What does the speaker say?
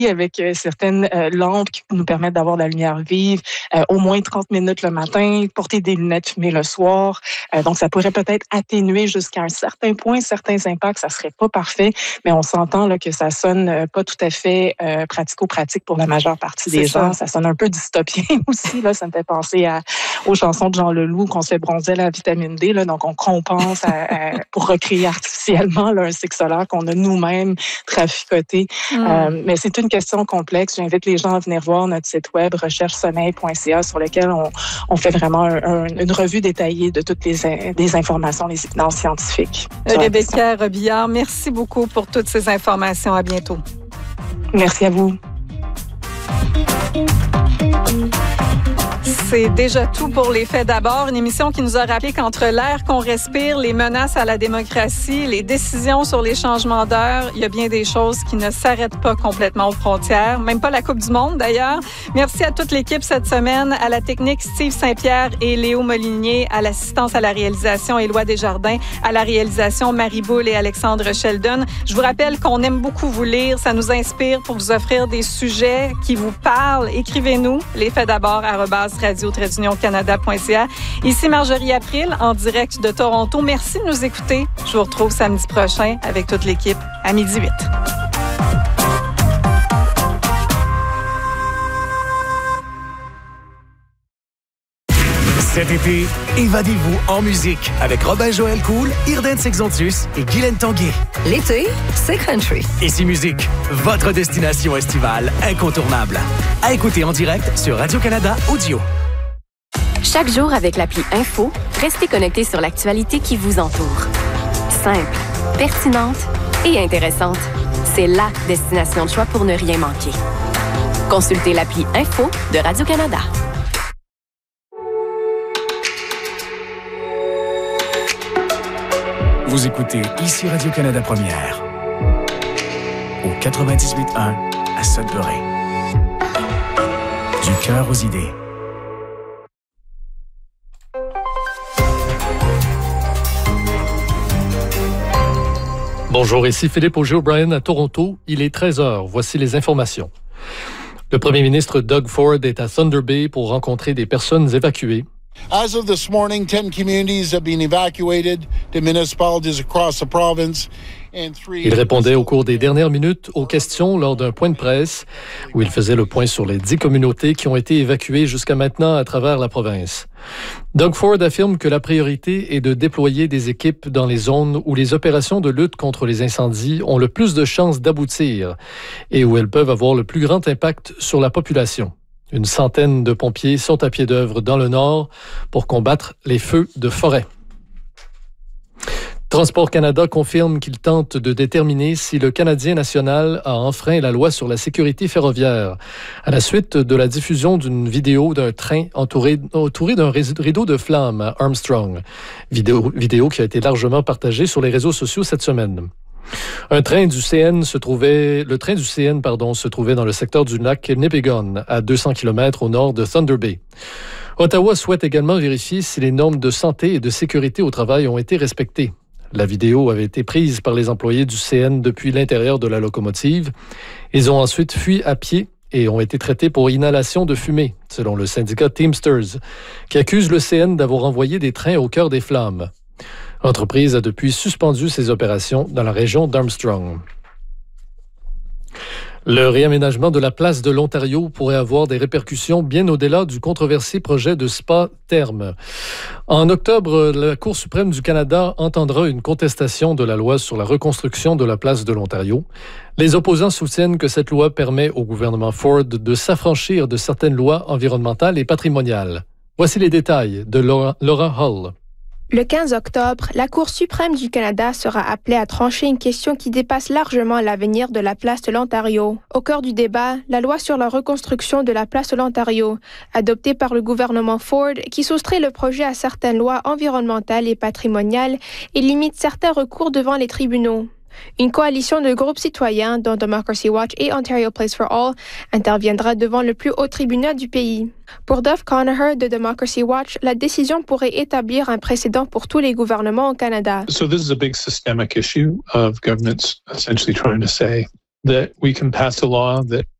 avec certaines lampes qui nous permettent d'avoir de la lumière vive, au moins 30 minutes le matin, porter des lunettes fumées le soir. Donc, ça pourrait peut-être atténuer jusqu'à un certain point certains impacts. Ça serait pas parfait, mais on s'entend là, que ça sonne pas tout à fait pratico-pratique pour la majeure partie des gens. Ça sonne un peu dystopien aussi. Là, ça me fait penser aux chansons de Jean Leloup qu'on se fait bronzer à la vitamine D. Là, donc, on compense pour recréer artificiellement là, un cycle solaire qu'on a nous-mêmes traficoté. Mais c'est une question complexe. J'invite les gens à venir voir notre site web recherchesommeil.ca sur lequel on fait vraiment une revue détaillée de toutes les informations, les évidences scientifiques. Rebecca Robillard, merci beaucoup pour toutes ces informations. À bientôt. Merci à vous. C'est déjà tout pour les faits d'abord. Une émission qui nous a rappelé qu'entre l'air qu'on respire, les menaces à la démocratie, les décisions sur les changements d'heure, il y a bien des choses qui ne s'arrêtent pas complètement aux frontières, même pas la Coupe du Monde d'ailleurs. Merci à toute l'équipe cette semaine, à la technique Steve Saint-Pierre et Léo Molinier, à l'assistance à la réalisation Éloi Desjardins, à la réalisation Marie Boule et Alexandre Sheldon. Je vous rappelle qu'on aime beaucoup vous lire, ça nous inspire pour vous offrir des sujets qui vous parlent. Écrivez-nous lesfaitsd'abord@radio-canada.ca. Ici Marjorie April, en direct de Toronto. Merci de nous écouter. Je vous retrouve samedi prochain avec toute l'équipe à 12h08. Cet été, évadez-vous en musique avec Robin Joël Cool, Irden Sexontius et Guylaine Tanguay. L'été, c'est country. Ici Musique, votre destination estivale incontournable. À écouter en direct sur Radio-Canada Audio. Chaque jour avec l'appli Info, restez connectés sur l'actualité qui vous entoure. Simple, pertinente et intéressante. C'est la destination de choix pour ne rien manquer. Consultez l'appli Info de Radio-Canada. Vous écoutez ici Radio-Canada Première au 98.1 à Sudbury. Du cœur aux idées. Bonjour, ici Philippe Auger-O'Brien à Toronto. Il est 13h. Voici les informations. Le premier ministre Doug Ford est à Thunder Bay pour rencontrer des personnes évacuées. As of this morning, 10 communities have been evacuated to municipalities across the province. Il répondait au cours des dernières minutes aux questions lors d'un point de presse où il faisait le point sur les 10 communautés qui ont été évacuées jusqu'à maintenant à travers la province. Doug Ford affirme que la priorité est de déployer des équipes dans les zones où les opérations de lutte contre les incendies ont le plus de chances d'aboutir et où elles peuvent avoir le plus grand impact sur la population. Une centaine de pompiers sont à pied d'œuvre dans le nord pour combattre les feux de forêt. Transport Canada confirme qu'il tente de déterminer si le Canadien national a enfreint la loi sur la sécurité ferroviaire à la suite de la diffusion d'une vidéo d'un train entouré d'un rideau de flammes à Armstrong. Vidéo qui a été largement partagée sur les réseaux sociaux cette semaine. Le train du CN se trouvait dans le secteur du lac Nipigon, à 200 km au nord de Thunder Bay. Ottawa souhaite également vérifier si les normes de santé et de sécurité au travail ont été respectées. La vidéo avait été prise par les employés du CN depuis l'intérieur de la locomotive. Ils ont ensuite fui à pied et ont été traités pour inhalation de fumée, selon le syndicat Teamsters, qui accuse le CN d'avoir envoyé des trains au cœur des flammes. L'entreprise a depuis suspendu ses opérations dans la région d'Armstrong. Le réaménagement de la place de l'Ontario pourrait avoir des répercussions bien au-delà du controversé projet de spa therme. En octobre, la Cour suprême du Canada entendra une contestation de la loi sur la reconstruction de la place de l'Ontario. Les opposants soutiennent que cette loi permet au gouvernement Ford de s'affranchir de certaines lois environnementales et patrimoniales. Voici les détails de Laura Hull. Le 15 octobre, la Cour suprême du Canada sera appelée à trancher une question qui dépasse largement l'avenir de la place de l'Ontario. Au cœur du débat, la loi sur la reconstruction de la place de l'Ontario, adoptée par le gouvernement Ford, qui soustrait le projet à certaines lois environnementales et patrimoniales et limite certains recours devant les tribunaux. Une coalition de groupes citoyens, dont Democracy Watch et Ontario Place for All, interviendra devant le plus haut tribunal du pays. Pour Dov Conacher de Democracy Watch, la décision pourrait établir un précédent pour tous les gouvernements au Canada. So this is a big systemic issue of governments essentially trying to say that we can pass a law that